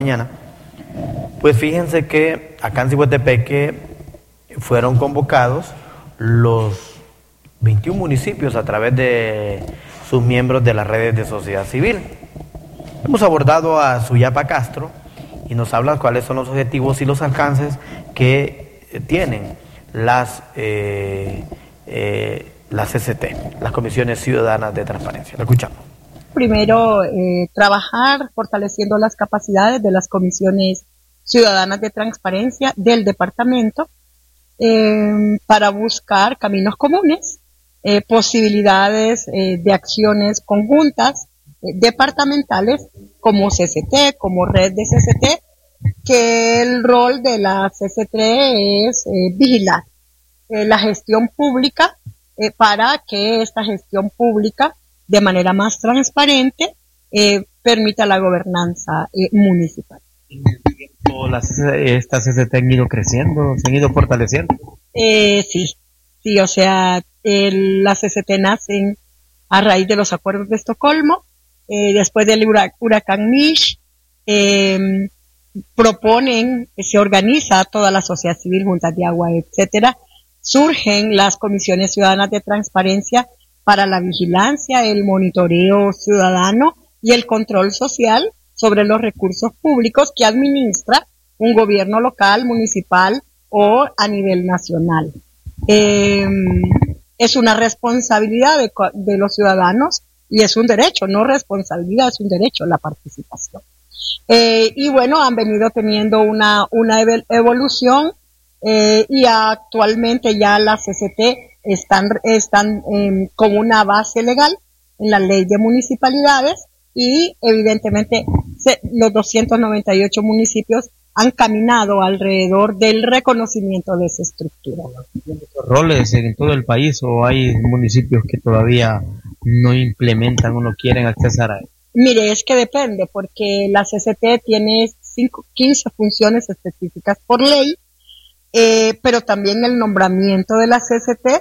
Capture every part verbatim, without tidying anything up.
mañana. Pues fíjense que acá en Cihuetepeque fueron convocados los veintiún municipios a través de sus miembros de las redes de sociedad civil. Hemos abordado a Suyapa Castro y nos habla cuáles son los objetivos y los alcances que tienen las, eh, eh, las C C T, las Comisiones Ciudadanas de Transparencia. Lo escuchamos. Primero, eh, trabajar fortaleciendo las capacidades de las Comisiones Ciudadanas de Transparencia del departamento eh, para buscar caminos comunes, eh, posibilidades eh, de acciones conjuntas eh, departamentales como C C T, como red de C C T, que el rol de la C C T es eh, vigilar eh, la gestión pública eh, para que esta gestión pública de manera más transparente eh, permita la gobernanza eh, municipal. ¿En el tiempo las, estas C C T han ido creciendo, se han ido fortaleciendo? Eh, sí, sí, o sea, el, las C C T nacen a raíz de los acuerdos de Estocolmo, eh, después del hurac- huracán Mish, eh, proponen, se organiza toda la sociedad civil, juntas de agua, etcétera, surgen las comisiones ciudadanas de transparencia para la vigilancia, el monitoreo ciudadano y el control social sobre los recursos públicos que administra un gobierno local, municipal o a nivel nacional. Eh, es una responsabilidad de, de los ciudadanos y es un derecho, no responsabilidad, es un derecho la participación. Eh, y bueno, han venido teniendo una, una evolución eh, y actualmente ya las C C T están, están eh, con una base legal en la ley de municipalidades y evidentemente se, los doscientos noventa y ocho municipios han caminado alrededor del reconocimiento de esa estructura. ¿Roles en todo el país o hay municipios que todavía no implementan o no quieren accesar a él? Mire, es que depende, porque la C C T tiene cinco, quince funciones específicas por ley, eh, pero también el nombramiento de la C C T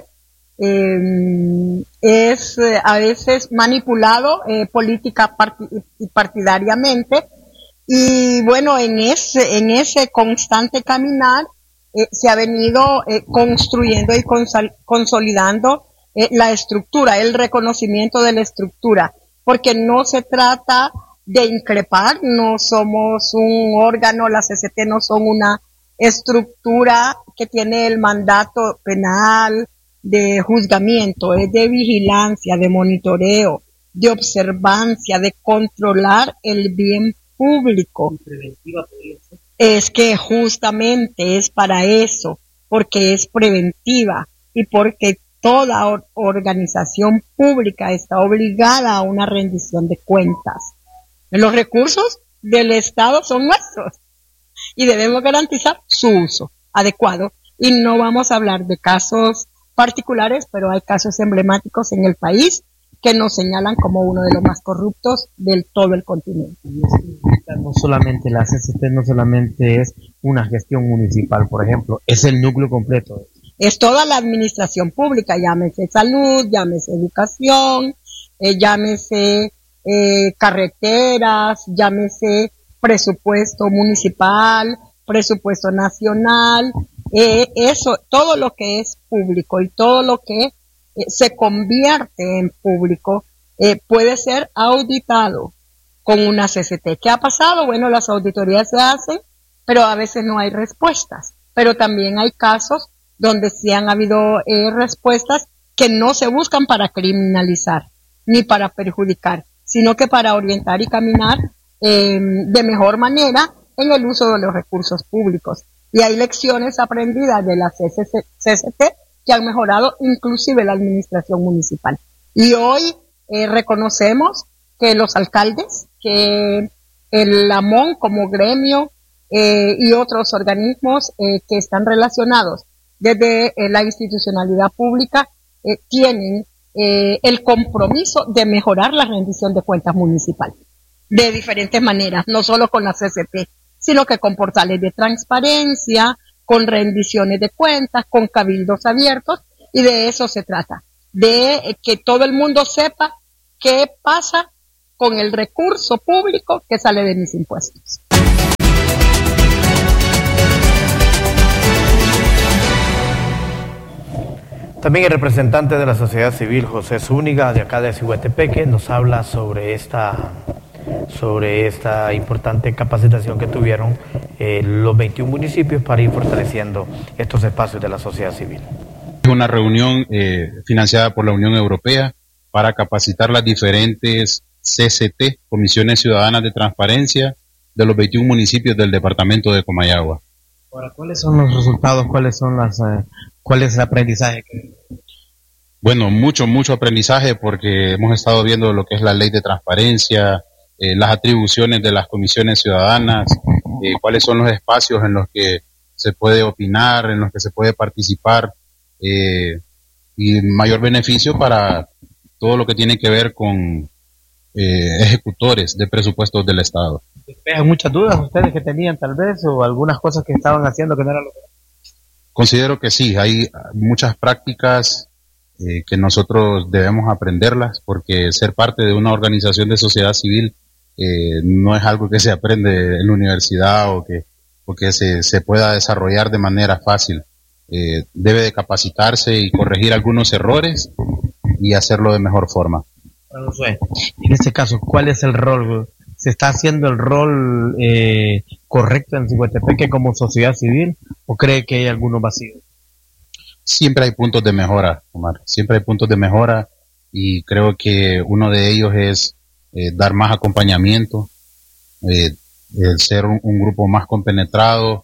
eh, es eh, a veces manipulado eh, política part- partidariamente, y bueno, en ese, en ese constante caminar eh, se ha venido eh, construyendo y consal- consolidando eh, la estructura, el reconocimiento de la estructura, porque no se trata de increpar, no somos un órgano, las C C T no son una estructura que tiene el mandato penal de juzgamiento, es de vigilancia, de monitoreo, de observancia, de controlar el bien público. Es que justamente es para eso, porque es preventiva y porque toda or- organización pública está obligada a una rendición de cuentas. Los recursos del Estado son nuestros y debemos garantizar su uso adecuado. Y no vamos a hablar de casos particulares, pero hay casos emblemáticos en el país que nos señalan como uno de los más corruptos del todo el continente. No solamente la C C T, no solamente es una gestión municipal, por ejemplo, es el núcleo completo. Es toda la administración pública, llámese salud, llámese educación, eh, llámese eh, carreteras, llámese presupuesto municipal, presupuesto nacional, eh, eso, todo lo que es público y todo lo que eh, se convierte en público eh, puede ser auditado con una C C T. ¿Qué ha pasado? Bueno, las auditorías se hacen, pero a veces no hay respuestas, pero también hay casos donde sí han habido eh, respuestas que no se buscan para criminalizar ni para perjudicar, sino que para orientar y caminar eh, de mejor manera en el uso de los recursos públicos. Y hay lecciones aprendidas de la C C T que han mejorado inclusive la administración municipal. Y hoy eh, reconocemos que los alcaldes, que el AMON como gremio eh, y otros organismos eh, que están relacionados desde eh, la institucionalidad pública eh, tienen eh, el compromiso de mejorar la rendición de cuentas municipal de diferentes maneras, no solo con la C C T, sino que con portales de transparencia, con rendiciones de cuentas, con cabildos abiertos, y de eso se trata, de eh, que todo el mundo sepa qué pasa con el recurso público que sale de mis impuestos. También el representante de la sociedad civil, José Zúñiga, de acá de Cihuetepeque, nos habla sobre esta, sobre esta importante capacitación que tuvieron eh, los veintiún municipios para ir fortaleciendo estos espacios de la sociedad civil. Es una reunión eh, financiada por la Unión Europea para capacitar las diferentes C C T, Comisiones Ciudadanas de Transparencia, de los veintiún municipios del departamento de Comayagua. Ahora, ¿cuáles son los resultados? ¿Cuáles son las, eh, cuál es el aprendizaje? Bueno, mucho, mucho aprendizaje porque hemos estado viendo lo que es la ley de transparencia, eh, las atribuciones de las comisiones ciudadanas, eh, cuáles son los espacios en los que se puede opinar, en los que se puede participar, eh, y mayor beneficio para todo lo que tiene que ver con eh, ejecutores de presupuestos del Estado. ¿Despejan muchas dudas ustedes que tenían tal vez o algunas cosas que estaban haciendo que no era lo que... Considero que sí, hay muchas prácticas eh, que nosotros debemos aprenderlas porque ser parte de una organización de sociedad civil eh, no es algo que se aprende en la universidad o que, o que se, se pueda desarrollar de manera fácil. Eh, debe de capacitarse y corregir algunos errores y hacerlo de mejor forma. No sé. En este caso, ¿cuál es el rol? ¿Se está haciendo el rol eh, correcto en Cihuetepeque como sociedad civil o cree que hay algunos vacíos? Siempre hay puntos de mejora, Omar. Siempre hay puntos de mejora y creo que uno de ellos es eh, dar más acompañamiento, eh, el ser un, un grupo más compenetrado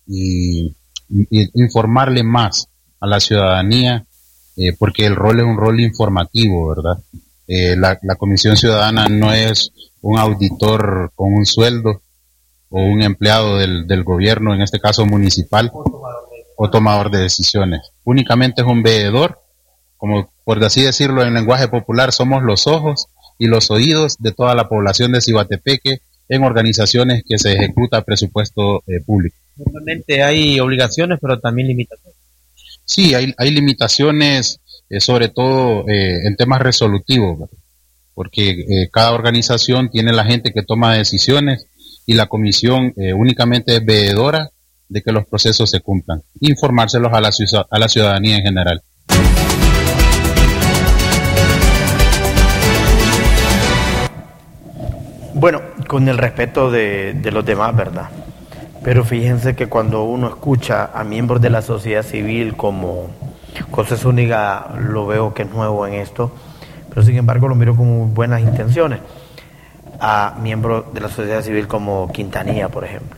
y, y informarle más a la ciudadanía, eh, porque el rol es un rol informativo, ¿verdad? Eh, la, la Comisión Ciudadana no es un auditor con un sueldo o un empleado del, del gobierno, en este caso municipal, o tomador de decisiones. Únicamente es un veedor, como por así decirlo en lenguaje popular, somos los ojos y los oídos de toda la población de Cihuatepeque en organizaciones que se ejecuta presupuesto eh, público. Normalmente hay obligaciones, pero también limitaciones. Sí, hay, hay limitaciones, eh, sobre todo eh, en temas resolutivos, ¿verdad? Porque eh, cada organización tiene la gente que toma decisiones y la comisión eh, únicamente es veedora de que los procesos se cumplan, informárselos a la, a la ciudadanía en general. Bueno, con el respeto de, de los demás, ¿verdad? Pero fíjense que cuando uno escucha a miembros de la sociedad civil como José Zúñiga, lo veo que es nuevo en esto, pero sin embargo lo miro con muy buenas intenciones, a miembros de la sociedad civil como Quintanilla, por ejemplo.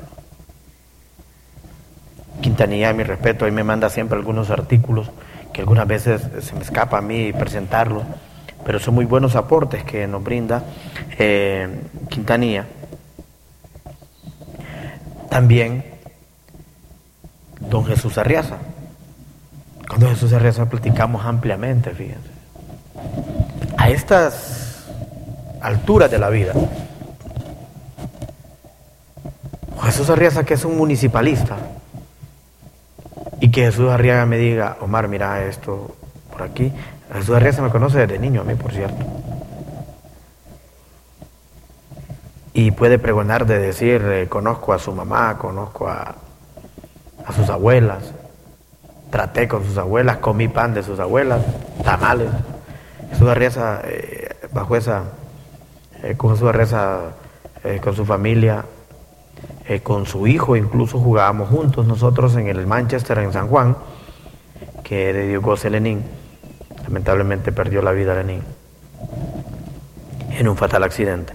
Quintanilla, mi respeto, ahí me manda siempre algunos artículos que algunas veces se me escapa a mí presentarlos, pero son muy buenos aportes que nos brinda eh, Quintanilla. También don Jesús Arriaza. Con don Jesús Arriaza platicamos ampliamente, fíjense. A estas alturas de la vida, Jesús Arriaza, que es un municipalista, y que Jesús Arriaga me diga, Omar, mira esto por aquí. Jesús Arriaza me conoce desde niño a mí, por cierto. Y puede pregonar de decir, eh, conozco a su mamá, conozco a, a sus abuelas, traté con sus abuelas, comí pan de sus abuelas, tamales. Jesús Arriaza, eh, bajo esa, eh, con Jesús Arriaza, eh, con su familia, Eh, con su hijo, incluso jugábamos juntos nosotros en el Manchester en San Juan, que de Dios goce Lenín. Lamentablemente perdió la vida Lenín en un fatal accidente.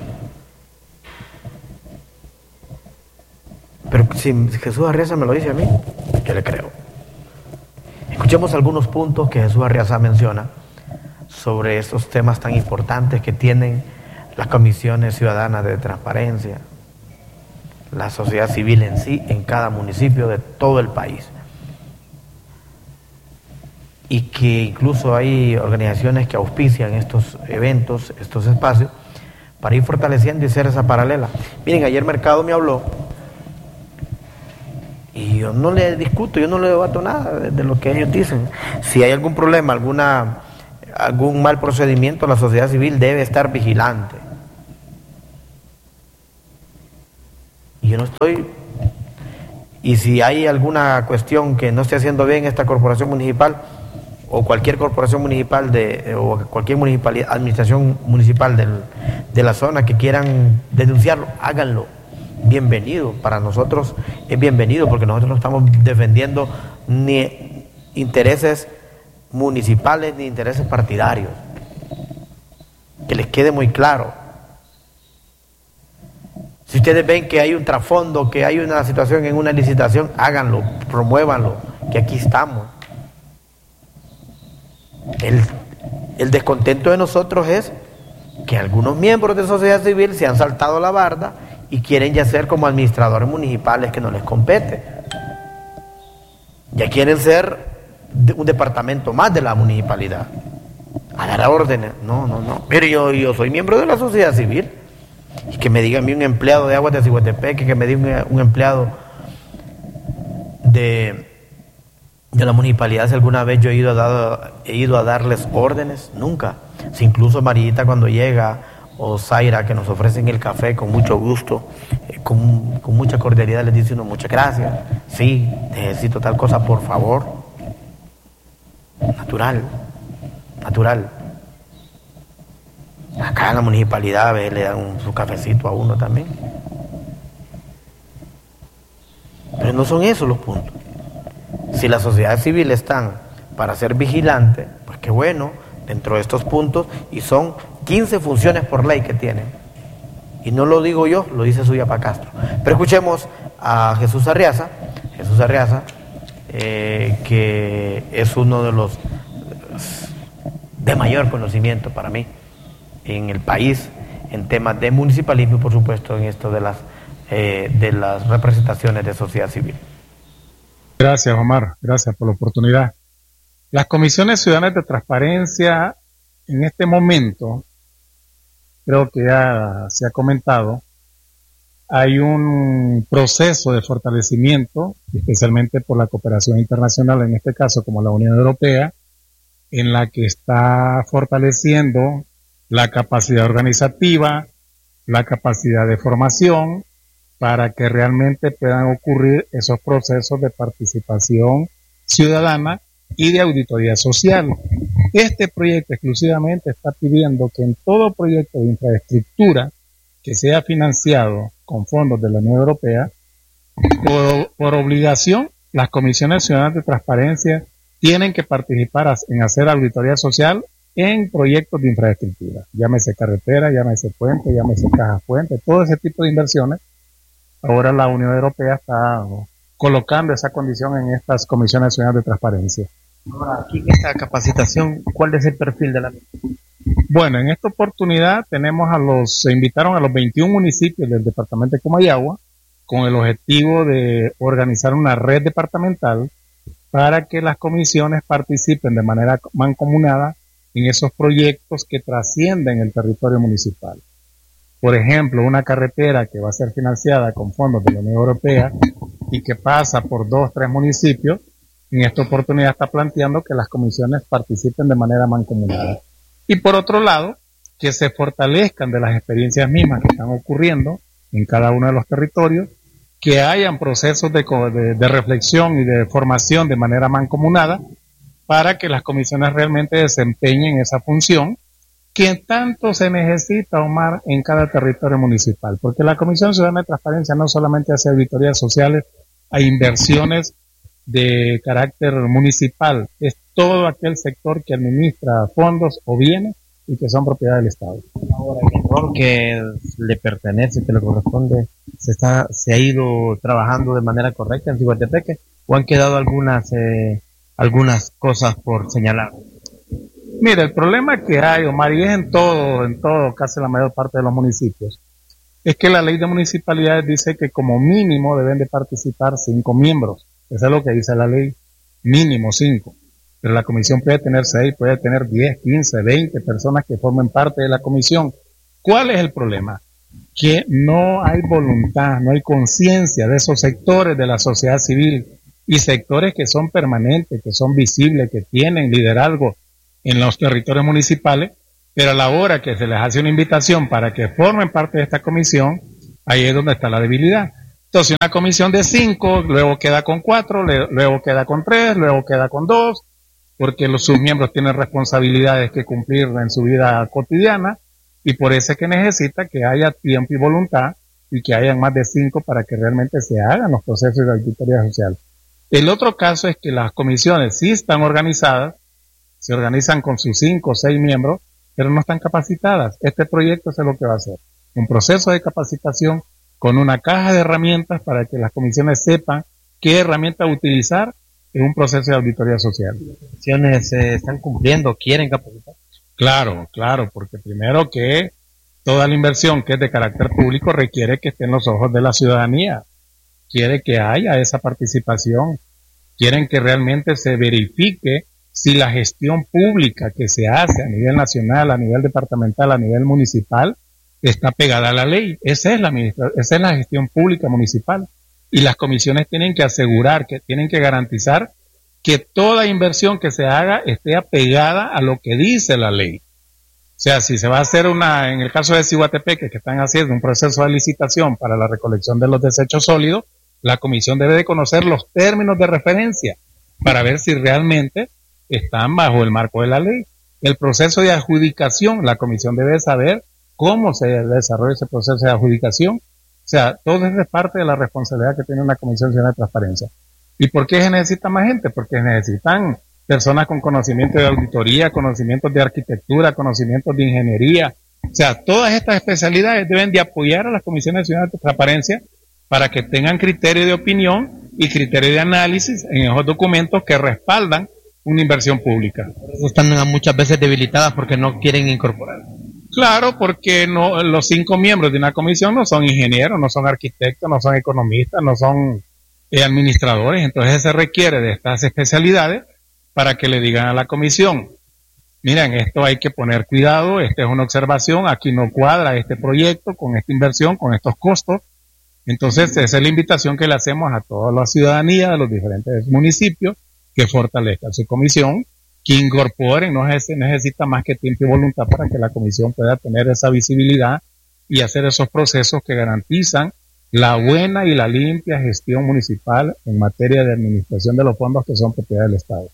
Pero si Jesús Arriaza me lo dice a mí, yo le creo. Escuchemos algunos puntos que Jesús Arriaza menciona sobre estos temas tan importantes que tienen las comisiones ciudadanas de transparencia, la sociedad civil en sí, en cada municipio de todo el país. Y que incluso hay organizaciones que auspician estos eventos, estos espacios, para ir fortaleciendo y hacer esa paralela. Miren, ayer Mercado me habló, y yo no le discuto, yo no le debato nada de, de lo que ellos dicen. Si hay algún problema, alguna, algún mal procedimiento, la sociedad civil debe estar vigilante. Yo no estoy, y si hay alguna cuestión que no esté haciendo bien esta corporación municipal, o cualquier corporación municipal de, o cualquier municipalidad, administración municipal del, de la zona que quieran denunciarlo, háganlo. Bienvenido, para nosotros es bienvenido, porque nosotros no estamos defendiendo ni intereses municipales ni intereses partidarios. Que les quede muy claro. Si ustedes ven que hay un trasfondo, que hay una situación en una licitación, háganlo, promuévanlo, que aquí estamos. El, el descontento de nosotros es que algunos miembros de sociedad civil se han saltado la barda y quieren ya ser como administradores municipales, que no les compete. Ya quieren ser un departamento más de la municipalidad, a dar órdenes. No, no, no. Mire, yo, yo soy miembro de la sociedad civil, y que me diga a mí un empleado de Aguas de Ciguatepeque, que me diga un, un empleado de de la municipalidad, si alguna vez yo he ido a, dar, he ido a darles órdenes, nunca. Si incluso Marita cuando llega, o Zaira, que nos ofrecen el café con mucho gusto, eh, con, con mucha cordialidad, les dice uno muchas gracias, sí, necesito tal cosa, por favor. Natural, natural. Acá en la municipalidad a veces le dan un, su cafecito a uno también. Pero no son esos los puntos. Si la sociedad civil están para ser vigilante, pues qué bueno, dentro de estos puntos, y son quince funciones por ley que tienen. Y no lo digo yo, lo dice Suyapa Castro. Pero escuchemos a Jesús Arriaza, Jesús Arriaza, eh, que es uno de los de mayor conocimiento para mí en el país, en temas de municipalismo y por supuesto en esto de las, eh, de las representaciones de sociedad civil. Gracias, Omar. Gracias por la oportunidad. Las comisiones ciudadanas de transparencia, en este momento, creo que ya se ha comentado, hay un proceso de fortalecimiento, especialmente por la cooperación internacional, en este caso como la Unión Europea, en la que está fortaleciendo la capacidad organizativa, la capacidad de formación, para que realmente puedan ocurrir esos procesos de participación ciudadana y de auditoría social. Este proyecto exclusivamente está pidiendo que en todo proyecto de infraestructura que sea financiado con fondos de la Unión Europea, por, por obligación, las comisiones ciudadanas de transparencia tienen que participar en hacer auditoría social en proyectos de infraestructura, llámese carretera, llámese puente, llámese caja puente, todo ese tipo de inversiones. Ahora la Unión Europea está colocando esa condición en estas comisiones ciudadanas de transparencia. Ahora, aquí en esta capacitación, ¿cuál es el perfil de la misma? Bueno, en esta oportunidad tenemos a los, se invitaron a los veintiún municipios del departamento de Comayagua con el objetivo de organizar una red departamental para que las comisiones participen de manera mancomunada en esos proyectos que trascienden el territorio municipal. Por ejemplo, una carretera que va a ser financiada con fondos de la Unión Europea y que pasa por dos, tres municipios, en esta oportunidad está planteando que las comisiones participen de manera mancomunada. Y por otro lado, que se fortalezcan de las experiencias mismas que están ocurriendo en cada uno de los territorios, que hayan procesos de, de, de reflexión y de formación de manera mancomunada para que las comisiones realmente desempeñen esa función que tanto se necesita, Omar, en cada territorio municipal, porque la Comisión Ciudadana de Transparencia no solamente hace auditorías sociales a inversiones de carácter municipal, es todo aquel sector que administra fondos o bienes y que son propiedad del Estado. Ahora, el rol que le pertenece, que le corresponde, se está, se ha ido trabajando de manera correcta en Ciguatepeque, o han quedado algunas, eh, algunas cosas por señalar. Mira, el problema que hay, Omar, y es en todo, en todo, casi la mayor parte de los municipios, es que la ley de municipalidades dice que como mínimo deben de participar cinco miembros. Eso es lo que dice la ley, mínimo cinco. Pero la comisión puede tener seis, puede tener diez, quince, veinte personas que formen parte de la comisión. ¿Cuál es el problema? Que no hay voluntad, no hay conciencia de esos sectores de la sociedad civil y sectores que son permanentes, que son visibles, que tienen liderazgo en los territorios municipales, pero a la hora que se les hace una invitación para que formen parte de esta comisión, ahí es donde está la debilidad. Entonces una comisión de cinco, luego queda con cuatro, le, luego queda con tres, luego queda con dos, porque los, sus miembros tienen responsabilidades que cumplir en su vida cotidiana, y por eso es que necesita que haya tiempo y voluntad, y que hayan más de cinco para que realmente se hagan los procesos de auditoría social. El otro caso es que las comisiones sí están organizadas, se organizan con sus cinco o seis miembros, pero no están capacitadas. Este proyecto es lo que va a hacer, un proceso de capacitación con una caja de herramientas para que las comisiones sepan qué herramienta utilizar en un proceso de auditoría social. ¿Las comisiones se están cumpliendo, quieren capacitar? Claro, claro, porque primero que toda la inversión que es de carácter público requiere que esté en los ojos de la ciudadanía, quiere que haya esa participación, quieren que realmente se verifique si la gestión pública que se hace a nivel nacional, a nivel departamental, a nivel municipal, está pegada a la ley. Esa es la, esa es la gestión pública municipal. Y las comisiones tienen que asegurar, que tienen que garantizar que toda inversión que se haga esté apegada a lo que dice la ley. O sea, si se va a hacer una, en el caso de Ciguatepeque, que están haciendo un proceso de licitación para la recolección de los desechos sólidos, la comisión debe de conocer los términos de referencia para ver si realmente están bajo el marco de la ley. El proceso de adjudicación, la comisión debe saber cómo se desarrolla ese proceso de adjudicación. O sea, todo eso es parte de la responsabilidad que tiene una Comisión Nacional de Transparencia. ¿Y por qué se necesita más gente? Porque se necesitan personas con conocimiento de auditoría, conocimientos de arquitectura, conocimientos de ingeniería. O sea, todas estas especialidades deben de apoyar a las Comisiones Nacionales de Transparencia para que tengan criterio de opinión y criterio de análisis en esos documentos que respaldan una inversión pública. Están muchas veces debilitadas porque no quieren incorporar. Claro, porque no, los cinco miembros de una comisión no son ingenieros, no son arquitectos, no son economistas, no son eh, administradores. Entonces se requiere de estas especialidades para que le digan a la comisión: miren, esto hay que poner cuidado, esta es una observación, aquí no cuadra este proyecto con esta inversión, con estos costos. Entonces esa es la invitación que le hacemos a toda la ciudadanía de los diferentes municipios, que fortalezcan su comisión, que incorporen. No se necesita más que tiempo y voluntad para que la comisión pueda tener esa visibilidad y hacer esos procesos que garantizan la buena y la limpia gestión municipal en materia de administración de los fondos que son propiedad del Estado.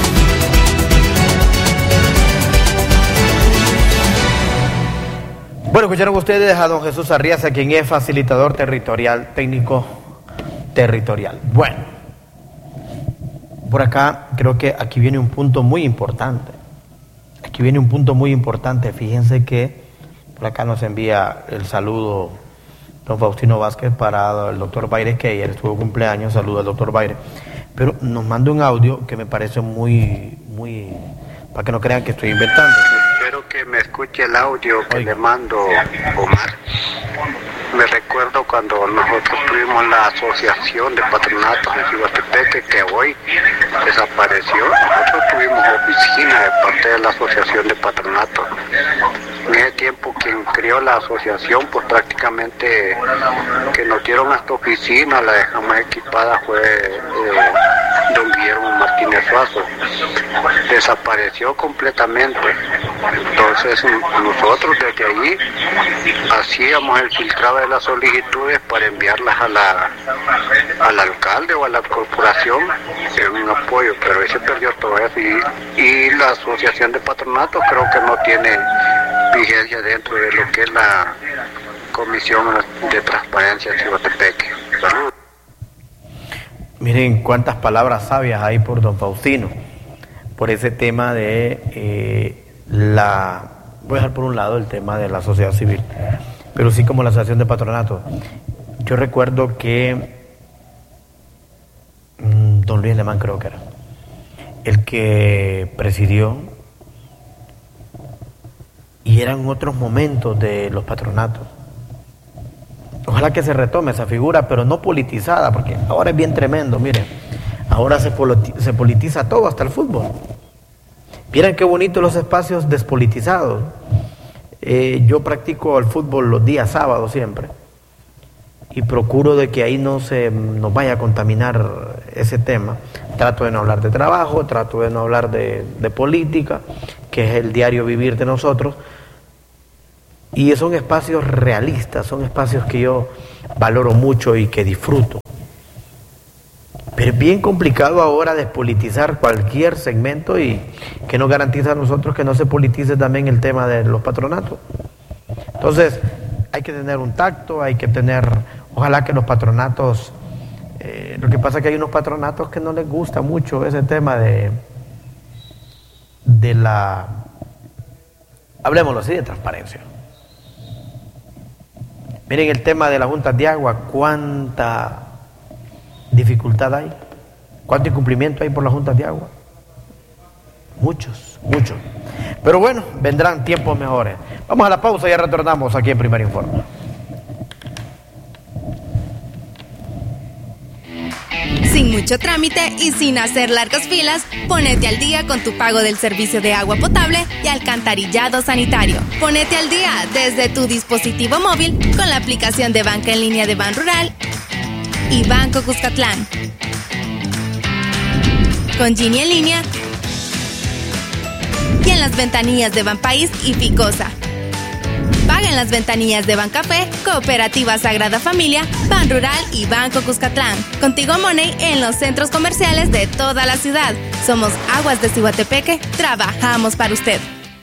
Bueno, escucharon ustedes a don Jesús Arriaza, quien es facilitador territorial, técnico territorial. Bueno, por acá creo que aquí viene un punto muy importante. Aquí viene un punto muy importante. Fíjense que por acá nos envía el saludo don Faustino Vázquez para el doctor Baire, que ayer estuvo cumpleaños. Saludo al doctor Baire. Pero nos manda un audio que me parece muy, muy, para que no crean que estoy inventando. Espero que me escuche el audio que Oiga. le mando, Omar. Me recuerdo cuando nosotros tuvimos la asociación de patronatos en Ciguatepeque, que hoy desapareció. Nosotros tuvimos oficina de parte de la asociación de patronatos. En ese tiempo quien creó la asociación, pues prácticamente que nos dieron hasta oficina, la dejamos equipada, fue eh, don Guillermo Martínez Suazo. Desapareció completamente. Entonces nosotros desde allí hacíamos el filtrado de las solicitudes para enviarlas a la al alcalde o a la corporación en un apoyo, pero ahí se perdió todo eso, y, y la asociación de patronatos creo que no tiene vigencia dentro de lo que es la Comisión de Transparencia de Ciguatepeque. Saludos. Miren cuántas palabras sabias hay por don Faustino, por ese tema de eh, la... Voy a dejar por un lado el tema de la sociedad civil, pero sí como la asociación de patronatos. Yo recuerdo que mmm, don Luis Alemán creo que era el que presidió, y eran otros momentos de los patronatos. Ojalá que se retome esa figura, pero no politizada, porque ahora es bien tremendo. Miren, ahora se, politi- se politiza todo, hasta el fútbol. Miren qué bonitos los espacios despolitizados. Eh, yo practico el fútbol los días sábados siempre, y procuro de que ahí no se nos vaya a contaminar ese tema. Trato de no hablar de trabajo, trato de no hablar de, de política, que es el diario vivir de nosotros. Y son espacios realistas, son espacios que yo valoro mucho y que disfruto. Pero es bien complicado ahora despolitizar cualquier segmento y que nos garantiza a nosotros que no se politice también el tema de los patronatos. Entonces, hay que tener un tacto, hay que tener, ojalá que los patronatos, eh, lo que pasa es que hay unos patronatos que no les gusta mucho ese tema de, de la, hablemoslo así, de transparencia. Miren el tema de las juntas de agua, cuánta dificultad hay, cuánto incumplimiento hay por las juntas de agua. Muchos, muchos. Pero bueno, vendrán tiempos mejores. Vamos a la pausa y ya retornamos aquí en Primer Informe. Sin mucho trámite y sin hacer largas filas, ponete al día con tu pago del servicio de agua potable y alcantarillado sanitario. Ponete al día desde tu dispositivo móvil con la aplicación de banca en línea de Banrural y Banco Cuscatlán. Con Gini en línea y en las ventanillas de Banpaís y Ficosa. Paga en las ventanillas de Bancafé, Cooperativa Sagrada Familia, Banrural y Banco Cuscatlán. Contigo Money en los centros comerciales de toda la ciudad. Somos Aguas de Ciguatepeque, trabajamos para usted.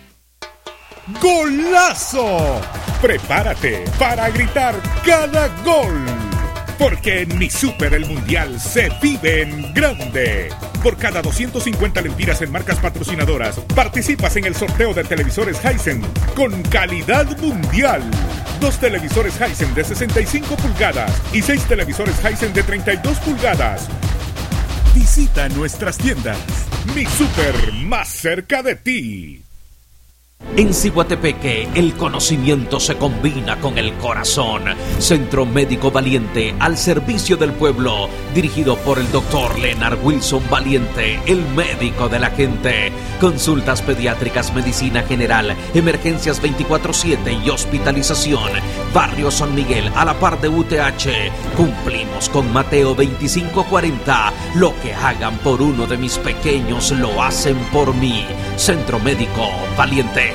¡Golazo! Prepárate para gritar cada gol. Porque en Mi Super el Mundial se vive en grande. Por cada doscientas cincuenta lempiras en marcas patrocinadoras, participas en el sorteo de televisores Hisense con calidad mundial. Dos televisores Hisense de sesenta y cinco pulgadas y seis televisores Hisense de treinta y dos pulgadas. Visita nuestras tiendas. Mi Super, más cerca de ti. En Ciguatepeque, el conocimiento se combina con el corazón. Centro Médico Valiente, al servicio del pueblo, dirigido por el doctor Leonard Wilson Valiente, el médico de la gente. Consultas pediátricas, medicina general, emergencias veinticuatro siete y hospitalización. Barrio San Miguel, a la par de U T H. Cumplimos con Mateo veinticinco cuarenta. Lo que hagan por uno de mis pequeños, lo hacen por mí. Centro Médico Valiente.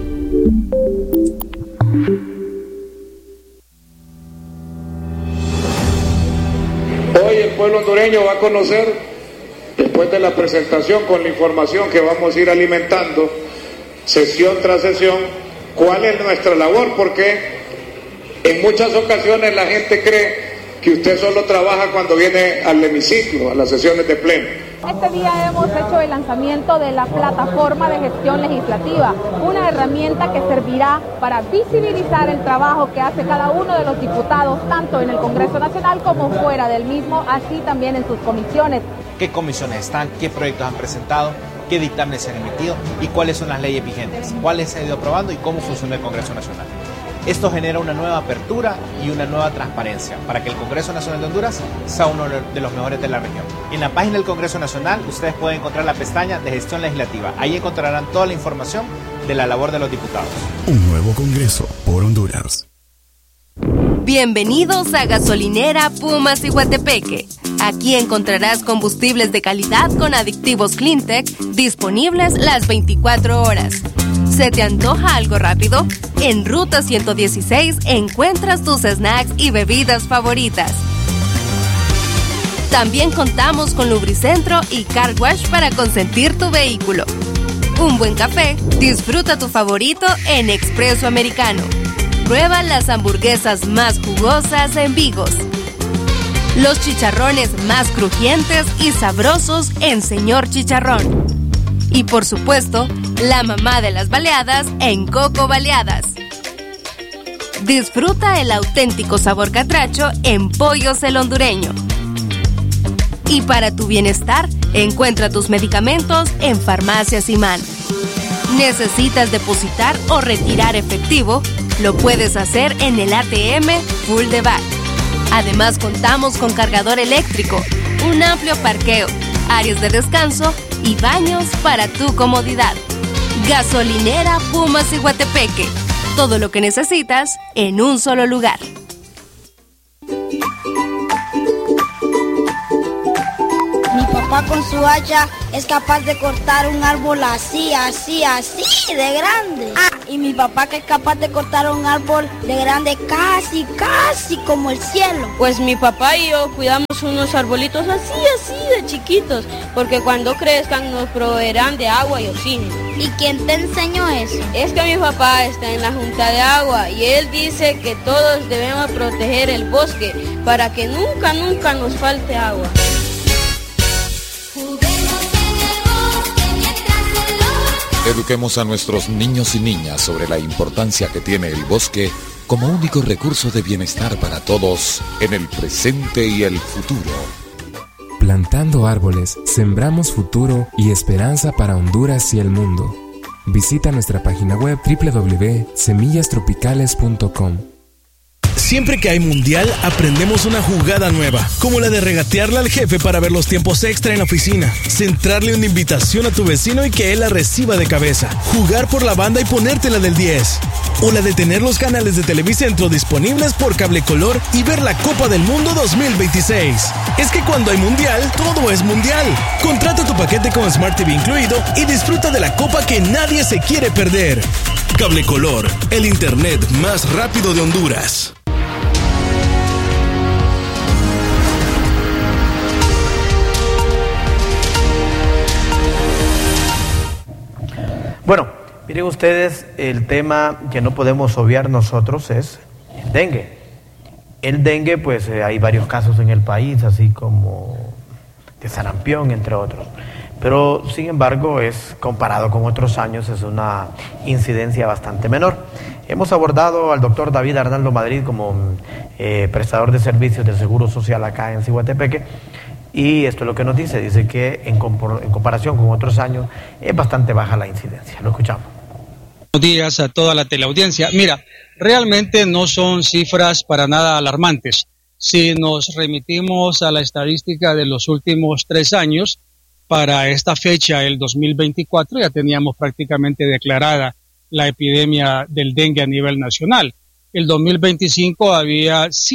Hoy el pueblo hondureño va a conocer, después de la presentación con la información que vamos a ir alimentando, sesión tras sesión, cuál es nuestra labor, porque en muchas ocasiones la gente cree que usted solo trabaja cuando viene al hemiciclo, a las sesiones de pleno. Este día hemos hecho el lanzamiento de la plataforma de gestión legislativa, una herramienta que servirá para visibilizar el trabajo que hace cada uno de los diputados, tanto en el Congreso Nacional como fuera del mismo, así también en sus comisiones. ¿Qué comisiones están? ¿Qué proyectos han presentado? ¿Qué dictámenes se han emitido? ¿Y cuáles son las leyes vigentes? ¿Cuáles se han ido aprobando y cómo funciona el Congreso Nacional? Esto genera una nueva apertura y una nueva transparencia para que el Congreso Nacional de Honduras sea uno de los mejores de la región. En la página del Congreso Nacional ustedes pueden encontrar la pestaña de gestión legislativa. Ahí encontrarán toda la información de la labor de los diputados. Un nuevo Congreso por Honduras. Bienvenidos a Gasolinera Puma Ciguatepeque. Aquí encontrarás combustibles de calidad con aditivos Cleantech disponibles las veinticuatro horas. ¿Se te antoja algo rápido? En Ruta ciento dieciséis encuentras tus snacks y bebidas favoritas. También contamos con Lubricentro y Car Wash para consentir tu vehículo. Un buen café, disfruta tu favorito en Expreso Americano. Prueba las hamburguesas más jugosas en Vigos. Los chicharrones más crujientes y sabrosos en Señor Chicharrón. Y por supuesto, la mamá de las baleadas en Coco Baleadas. Disfruta el auténtico sabor catracho en Pollos el Hondureño. Y para tu bienestar, encuentra tus medicamentos en Farmacias Imán. ¿Necesitas depositar o retirar efectivo? Lo puedes hacer en el A T M Full de Back. Además, contamos con cargador eléctrico, un amplio parqueo, áreas de descanso y baños para tu comodidad. Gasolinera Puma Ciguatepeque. Todo lo que necesitas en un solo lugar. Mi papá papá con su hacha es capaz de cortar un árbol así, así, así, de grande. Ah, y mi papá que es capaz de cortar un árbol de grande casi, casi como el cielo. Pues mi papá y yo cuidamos unos arbolitos así, así de chiquitos, porque cuando crezcan nos proveerán de agua y oxígeno. ¿Y quién te enseñó eso? Es que mi papá está en la Junta de Agua y él dice que todos debemos proteger el bosque para que nunca, nunca nos falte agua. Eduquemos a nuestros niños y niñas sobre la importancia que tiene el bosque como único recurso de bienestar para todos en el presente y el futuro. Plantando árboles, sembramos futuro y esperanza para Honduras y el mundo. Visita nuestra página web doble u doble u doble u punto semillas tropicales punto com. Siempre que hay mundial, aprendemos una jugada nueva, como la de regatearle al jefe para ver los tiempos extra en la oficina, centrarle una invitación a tu vecino y que él la reciba de cabeza, jugar por la banda y ponértela del diez, o la de tener los canales de Televicentro disponibles por cable color y ver la Copa del Mundo dos mil veintiséis. Es que cuando hay mundial, todo es mundial. Contrata tu paquete con Smart T V incluido y disfruta de la copa que nadie se quiere perder. Cable Color, el internet más rápido de Honduras. Bueno, miren ustedes, el tema que no podemos obviar nosotros es el dengue. El dengue, pues eh, hay varios casos en el país, así como de sarampión, entre otros. Pero, sin embargo, es comparado con otros años, es una incidencia bastante menor. Hemos abordado al doctor David Arnaldo Madrid como eh, prestador de servicios del Seguro Social acá en Ciguatepeque. Y esto es lo que nos dice, dice que en, compor, en comparación con otros años es bastante baja la incidencia. Lo escuchamos. Buenos días a toda la teleaudiencia. Mira, realmente no son cifras para nada alarmantes. Si nos remitimos a la estadística de los últimos tres años, para esta fecha, el dos mil veinticuatro, ya teníamos prácticamente declarada la epidemia del dengue a nivel nacional. El dos mil veinticinco había